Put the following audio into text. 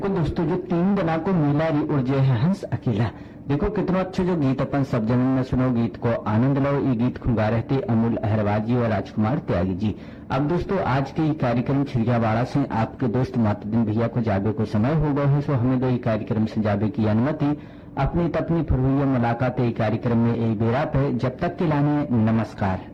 को दोस्तों जो 3 जना को मिला री उर्जे है हंस अकेला। देखो कितना अच्छा जो गीत अपन सब जन में सुनो, गीत को आनंद लो। ये गीत खुंगा रहते अमूल अहरवाल जी और राजकुमार त्यागी जी। अब दोस्तों आज के ये कार्यक्रम छिड़ियावाड़ा से आपके दोस्त मातुद्दीन भैया को जाबे को समय हो गए है, सो हमें दो ये कार्यक्रम से जाबे की अनुमति। अपनी तपनी फिर हुई मुलाकात कार्यक्रम में एक बेरा पे, जब तक के लाने नमस्कार।